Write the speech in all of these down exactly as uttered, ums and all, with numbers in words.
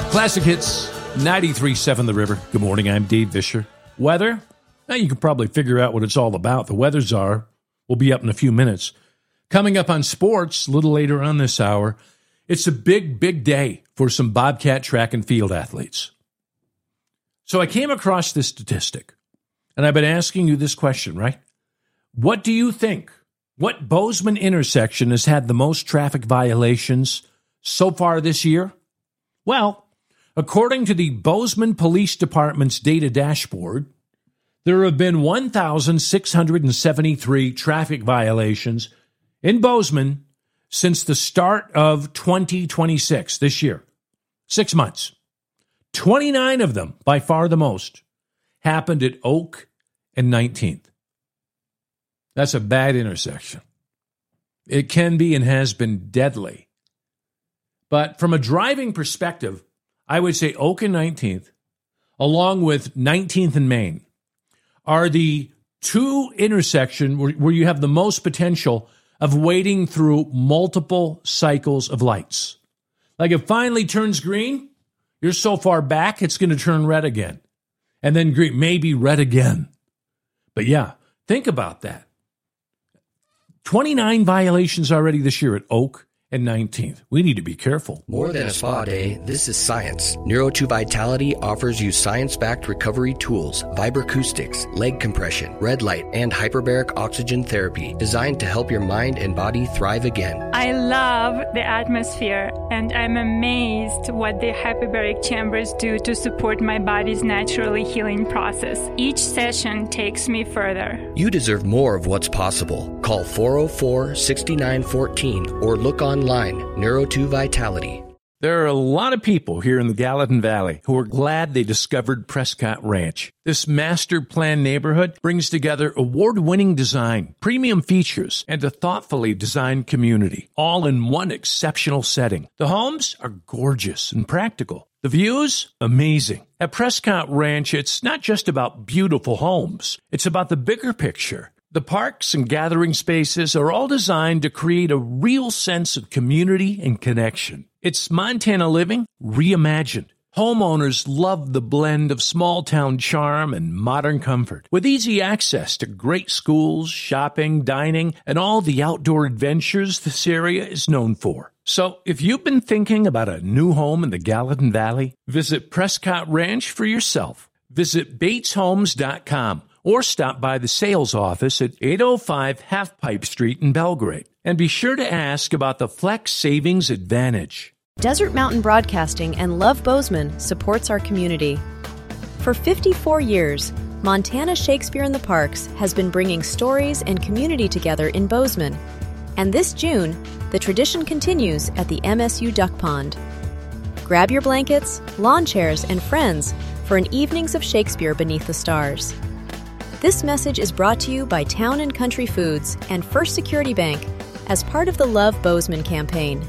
Classic Hits, ninety-three point seven The River. Good morning, I'm Dave Vischer. Weather? Now you can probably figure out what it's all about. The weather czar will be up in a few minutes. Coming up on sports, a little later on this hour, it's a big, big day for some Bobcat track and field athletes. So I came across this statistic, and I've been asking you this question, right? What do you think? What Bozeman intersection has had the most traffic violations so far this year? Well, according to the Bozeman Police Department's data dashboard, there have been one thousand six hundred seventy-three traffic violations in Bozeman since the start of twenty twenty-six, this year. Six months. twenty-nine of them, by far the most, happened at Oak and nineteenth. That's a bad intersection. It can be and has been deadly. But from a driving perspective, I would say Oak and nineteenth, along with nineteenth and Main, are the two intersections where, where you have the most potential of wading through multiple cycles of lights. Like it finally turns green, you're so far back, it's going to turn red again. And then green, maybe red again. But yeah, think about that. twenty-nine violations already this year at Oak and nineteenth. We need to be careful. More than a spa day, this is science. Neuro two Vitality offers you science-backed recovery tools, vibroacoustics, leg compression, red light, and hyperbaric oxygen therapy designed to help your mind and body thrive again. I love the atmosphere, and I'm amazed what the hyperbaric chambers do to support my body's naturally healing process. Each session takes me further. You deserve more of what's possible. Call four oh four, six nine one four or look on Online, Neuro two Vitality. There are a lot of people here in the Gallatin Valley who are glad they discovered Prescott Ranch. This master plan neighborhood brings together award-winning design, premium features, and a thoughtfully designed community, all in one exceptional setting. The homes are gorgeous and practical. The views, amazing. At Prescott Ranch, it's not just about beautiful homes. It's about the bigger picture. The parks and gathering spaces are all designed to create a real sense of community and connection. It's Montana living reimagined. Homeowners love the blend of small-town charm and modern comfort. With easy access to great schools, shopping, dining, and all the outdoor adventures this area is known for. So if you've been thinking about a new home in the Gallatin Valley, visit Prescott Ranch for yourself. Visit Bates Homes dot com. Or stop by the sales office at eight oh five Half Pipe Street in Belgrade. And be sure to ask about the Flex Savings Advantage. Desert Mountain Broadcasting and Love Bozeman supports our community. For fifty-four years, Montana Shakespeare in the Parks has been bringing stories and community together in Bozeman. And this June, the tradition continues at the M S U Duck Pond. Grab your blankets, lawn chairs, and friends for an evenings of Shakespeare beneath the stars. This message is brought to you by Town and Country Foods and First Security Bank as part of the Love Bozeman campaign.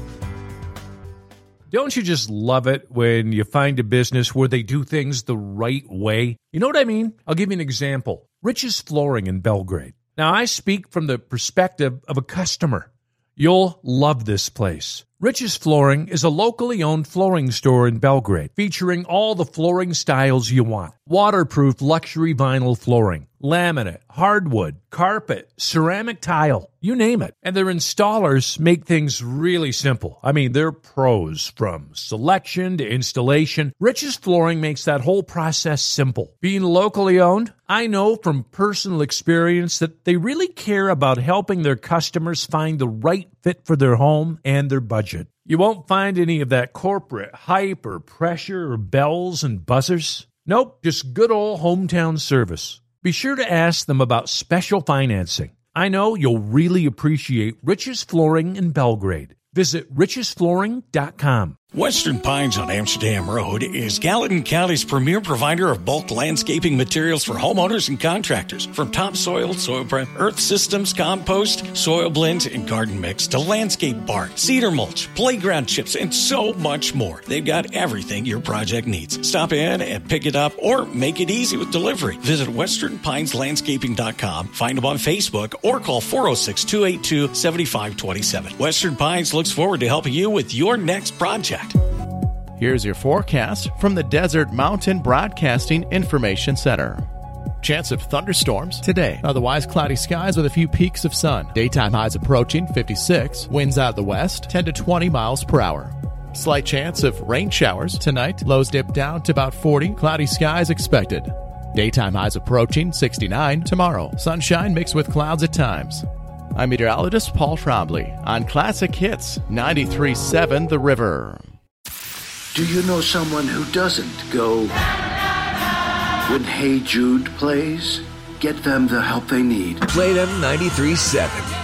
Don't you just love it when you find a business where they do things the right way? You know what I mean? I'll give you an example. Rich's Flooring in Belgrade. Now, I speak from the perspective of a customer. You'll love this place. Rich's Flooring is a locally owned flooring store in Belgrade, featuring all the flooring styles you want. Waterproof luxury vinyl flooring, laminate, hardwood, carpet, ceramic tile, you name it. And their installers make things really simple. I mean, they're pros from selection to installation. Rich's Flooring makes that whole process simple. Being locally owned, I know from personal experience that they really care about helping their customers find the right fit for their home and their budget. You won't find any of that corporate hype or pressure or bells and buzzers. Nope, just good old hometown service. Be sure to ask them about special financing. I know you'll really appreciate Rich's Flooring in Belgrade. Visit Rich's Flooring dot com. Western Pines on Amsterdam Road is Gallatin County's premier provider of bulk landscaping materials for homeowners and contractors. From topsoil, soil prep, earth systems, compost, soil blends, and garden mix to landscape bark, cedar mulch, playground chips, and so much more. They've got everything your project needs. Stop in and pick it up or make it easy with delivery. Visit Western Pines Landscaping dot com, find them on Facebook, or call four oh six, two eight two, seven five two seven. Western Pines looks forward to helping you with your next project. Here's your forecast from the Desert Mountain Broadcasting Information Center. Chance of thunderstorms today. Otherwise, cloudy skies with a few peaks of sun. Daytime highs approaching fifty-six. Winds out of the west, ten to twenty miles per hour. Slight chance of rain showers tonight. Lows dip down to about forty. Cloudy skies expected. Daytime highs approaching sixty-nine tomorrow. Sunshine mixed with clouds at times. I'm meteorologist Paul Trombley on Classic Hits ninety-three point seven The River. Do you know someone who doesn't go when Hey Jude plays? Get them the help they need. Play them ninety-three point seven.